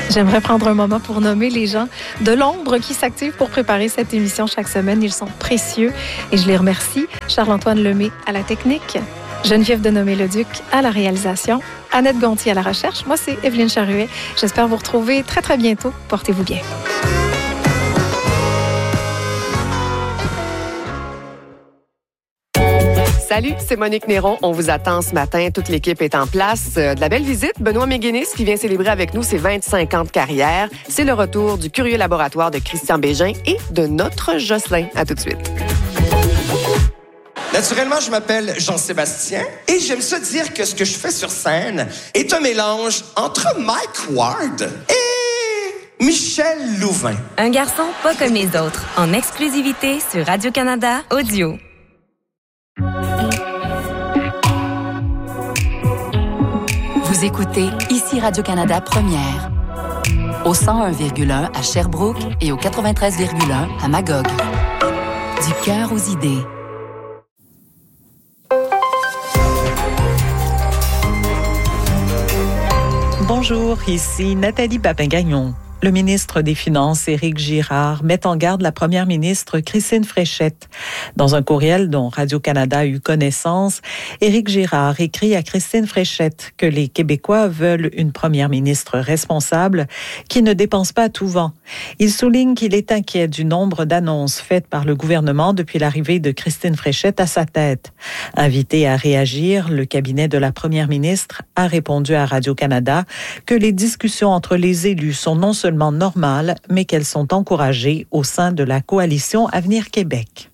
J'aimerais prendre un moment pour nommer les gens de l'ombre qui s'activent pour préparer cette émission chaque semaine. Ils sont précieux et je les remercie. Charles-Antoine Lemay à la technique, Geneviève Denomé-Leduc à la réalisation, Annette Gontier à la recherche. Moi, c'est Evelyne Charuet. J'espère vous retrouver très, très bientôt. Portez-vous bien. Salut, c'est Monique Néron. On vous attend ce matin. Toute l'équipe est en place. De la belle visite. Benoît Méguinis qui vient célébrer avec nous ses 25 ans de carrière. C'est le retour du curieux laboratoire de Christian Bégin et de notre Jocelyn. À tout de suite. Naturellement, je m'appelle Jean-Sébastien et j'aime ça dire que ce que je fais sur scène est un mélange entre Mike Ward et Michel Louvain. Un garçon pas comme les autres. En exclusivité sur Radio-Canada Audio. Vous écoutez ici Radio-Canada Première. Au 101,1 à Sherbrooke et au 93,1 à Magog. Du cœur aux idées. Bonjour, ici Nathalie Papin-Gagnon. Le ministre des Finances, Éric Girard, met en garde la première ministre Christine Fréchette. Dans un courriel dont Radio-Canada a eu connaissance, Éric Girard écrit à Christine Fréchette que les Québécois veulent une première ministre responsable qui ne dépense pas à tout vent. Il souligne qu'il est inquiet du nombre d'annonces faites par le gouvernement depuis l'arrivée de Christine Fréchette à sa tête. Invité à réagir, le cabinet de la première ministre a répondu à Radio-Canada que les discussions entre les élus sont non seulement normales, mais qu'elles sont encouragées au sein de la coalition Avenir Québec.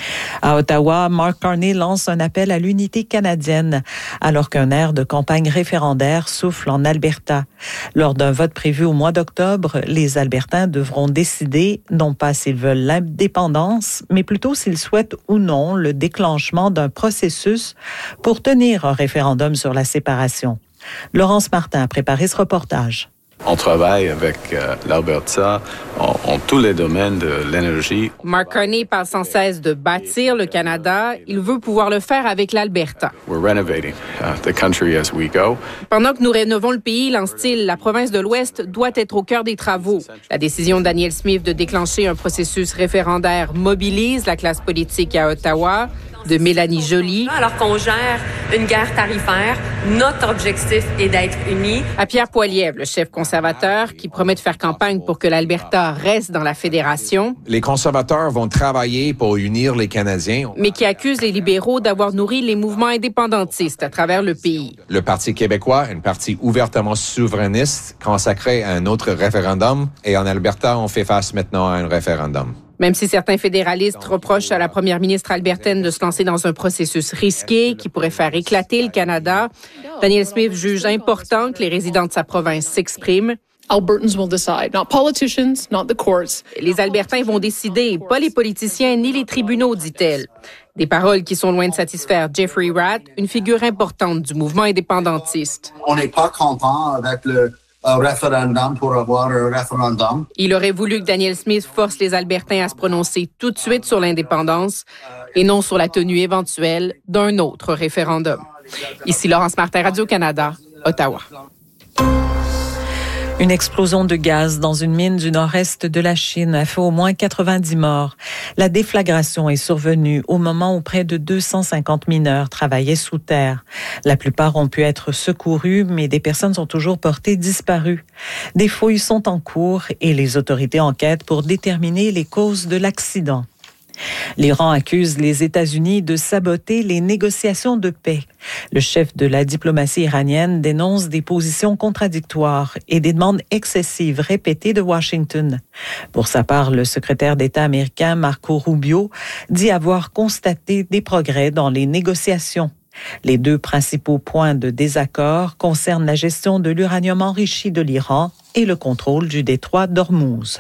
À Ottawa, Mark Carney lance un appel à l'unité canadienne, alors qu'un air de campagne référendaire souffle en Alberta. Lors d'un vote prévu au mois d'octobre, les Albertains devront décider non pas s'ils veulent l'indépendance, mais plutôt s'ils souhaitent ou non le déclenchement d'un processus pour tenir un référendum sur la séparation. Laurence Martin a préparé ce reportage. On travaille avec l'Alberta en tous les domaines de l'énergie. Mark Carney parle sans cesse de bâtir le Canada. Il veut pouvoir le faire avec l'Alberta. We're renovating the country as we go. Pendant que nous rénovons le pays, lance-t-il, la province de l'Ouest doit être au cœur des travaux. La décision de Danielle Smith de déclencher un processus référendaire mobilise la classe politique à Ottawa. De Mélanie Joly. Alors qu'on gère une guerre tarifaire, notre objectif est d'être unis. À Pierre Poilievre, le chef conservateur, qui promet de faire campagne pour que l'Alberta reste dans la fédération. Les conservateurs vont travailler pour unir les Canadiens. Mais qui accuse les libéraux d'avoir nourri les mouvements indépendantistes à travers le pays. Le Parti québécois, un parti ouvertement souverainiste, consacré à un autre référendum. Et en Alberta, on fait face maintenant à un référendum. Même si certains fédéralistes reprochent à la première ministre albertaine de se lancer dans un processus risqué qui pourrait faire éclater le Canada, Danielle Smith juge important que les résidents de sa province s'expriment. Albertans will decide, not politicians, not the courts. Les Albertains vont décider, pas les politiciens ni les tribunaux, dit-elle. Des paroles qui sont loin de satisfaire Jeffrey Ratt, une figure importante du mouvement indépendantiste. On n'est pas content avec le référendum pour avoir un référendum. Il aurait voulu que Danielle Smith force les Albertains à se prononcer tout de suite sur l'indépendance et non sur la tenue éventuelle d'un autre référendum. Ici Laurence Martin, Radio-Canada, Ottawa. Une explosion de gaz dans une mine du nord-est de la Chine a fait au moins 90 morts. La déflagration est survenue au moment où près de 250 mineurs travaillaient sous terre. La plupart ont pu être secourus, mais des personnes sont toujours portées disparues. Des fouilles sont en cours et les autorités enquêtent pour déterminer les causes de l'accident. L'Iran accuse les États-Unis de saboter les négociations de paix. Le chef de la diplomatie iranienne dénonce des positions contradictoires et des demandes excessives répétées de Washington. Pour sa part, le secrétaire d'État américain Marco Rubio dit avoir constaté des progrès dans les négociations. Les deux principaux points de désaccord concernent la gestion de l'uranium enrichi de l'Iran et le contrôle du détroit d'Ormuz.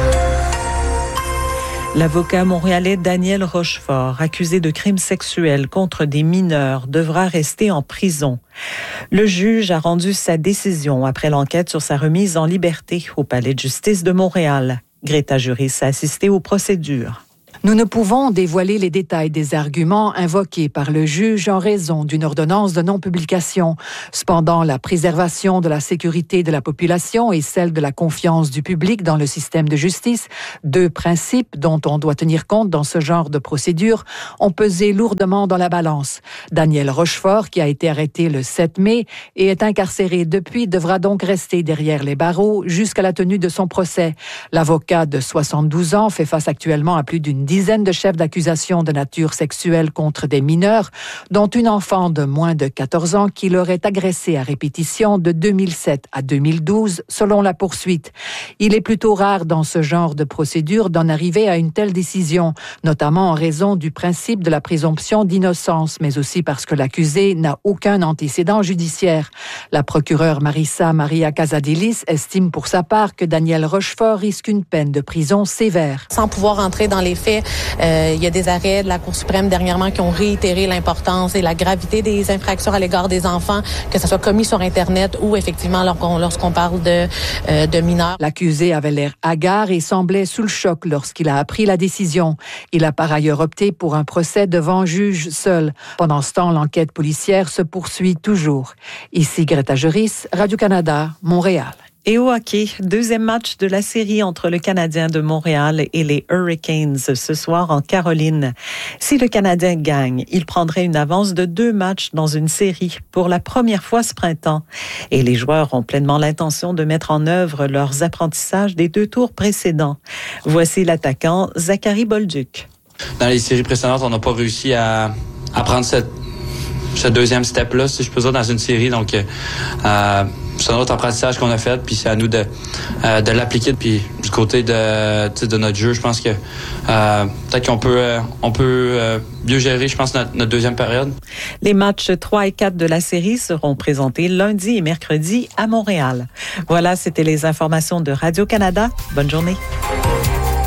L'avocat montréalais Daniel Rochefort, accusé de crimes sexuels contre des mineurs, devra rester en prison. Le juge a rendu sa décision après l'enquête sur sa remise en liberté au Palais de justice de Montréal. Greta Juris a assisté aux procédures. Nous ne pouvons dévoiler les détails des arguments invoqués par le juge en raison d'une ordonnance de non-publication. Cependant, la préservation de la sécurité de la population et celle de la confiance du public dans le système de justice, deux principes dont on doit tenir compte dans ce genre de procédure, ont pesé lourdement dans la balance. Daniel Rochefort, qui a été arrêté le 7 mai et est incarcéré depuis, devra donc rester derrière les barreaux jusqu'à la tenue de son procès. L'avocat de 72 ans fait face actuellement à plus d'une dizaine de chefs d'accusation de nature sexuelle contre des mineurs, dont une enfant de moins de 14 ans qui l'aurait agressé à répétition de 2007 à 2012, selon la poursuite. Il est plutôt rare dans ce genre de procédure d'en arriver à une telle décision, notamment en raison du principe de la présomption d'innocence, mais aussi parce que l'accusé n'a aucun antécédent judiciaire. La procureure Marissa Maria Casadillis estime pour sa part que Daniel Rochefort risque une peine de prison sévère. Sans pouvoir entrer dans les faits, il y a des arrêts de la Cour suprême dernièrement qui ont réitéré l'importance et la gravité des infractions à l'égard des enfants, que ce soit commis sur Internet ou effectivement lorsqu'on parle de mineurs. L'accusé avait l'air hagard et semblait sous le choc lorsqu'il a appris la décision. Il a par ailleurs opté pour un procès devant juge seul. Pendant ce temps, l'enquête policière se poursuit toujours. Ici Greta Juris, Radio-Canada, Montréal. Et au hockey, deuxième match de la série entre le Canadien de Montréal et les Hurricanes ce soir en Caroline. Si le Canadien gagne, il prendrait une avance de 2 matchs dans une série pour la première fois ce printemps. Et les joueurs ont pleinement l'intention de mettre en œuvre leurs apprentissages des 2 tours précédents. Voici l'attaquant Zachary Bolduc. Dans les séries précédentes, on n'a pas réussi à prendre ce deuxième step-là, si je peux dire, dans une série. Donc, c'est un autre apprentissage qu'on a fait, puis c'est à nous de l'appliquer. Puis du côté de notre jeu, je pense que peut-être qu'on peut mieux gérer, je pense, notre deuxième période. Les matchs 3 et 4 de la série seront présentés lundi et mercredi à Montréal. Voilà, c'était les informations de Radio-Canada. Bonne journée.